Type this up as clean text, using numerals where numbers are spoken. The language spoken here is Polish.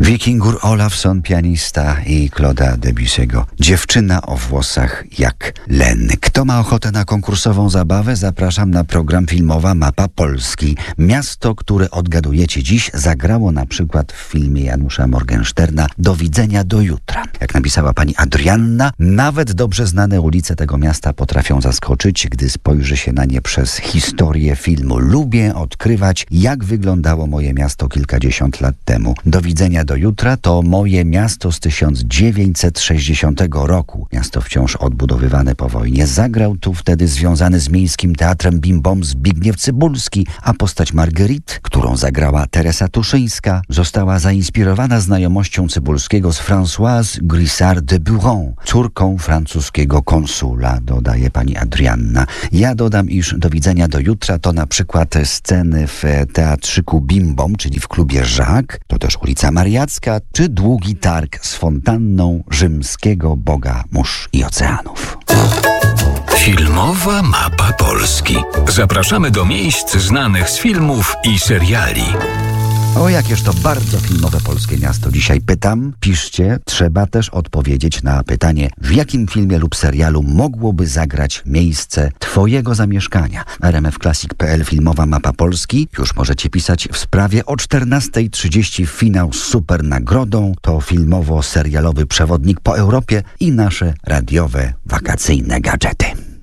Wikingur Olafsson, pianista, i Claude'a Debussy'ego Dziewczyna o włosach jak len. Kto ma ochotę na konkursową zabawę? Zapraszam na program Filmowa Mapa Polski. Miasto, które odgadujecie dziś, zagrało na przykład w filmie Janusza Morgensterna Do widzenia do jutra. Jak napisała pani Adrianna, nawet dobrze znane ulice tego miasta potrafią zaskoczyć, gdy spojrzy się na nie przez historię filmu. Lubię odkrywać, jak wyglądało moje miasto kilkadziesiąt lat temu. Do widzenia do jutra to moje miasto z 1960 roku. Miasto wciąż odbudowywane po wojnie. Zagrał tu wtedy związany z Miejskim Teatrem Bim Bom Zbigniew Cybulski, a postać Marguerite, którą zagrała Teresa Tuszyńska, została zainspirowana znajomością Cybulskiego z Françoise Grissard de Buron, córką francuskiego konsula, dodaje pani Adrianna. Ja dodam, iż Do widzenia do jutra to na przykład sceny w teatrzyku Bim Bom, czyli w klubie Jacques, to też ulica Mariacka, czy długi targ z fontanną rzymskiego boga mórz i oceanów. Filmowa Mapa Polski. Zapraszamy do miejsc znanych z filmów i seriali. O, jakież to bardzo filmowe polskie miasto dzisiaj pytam. Piszcie, trzeba też odpowiedzieć na pytanie, w jakim filmie lub serialu mogłoby zagrać miejsce twojego zamieszkania. rmfclassic.pl Filmowa Mapa Polski. Już możecie pisać w sprawie. O 14:30 finał z super nagrodą. To filmowo-serialowy przewodnik po Europie i nasze radiowe, wakacyjne gadżety.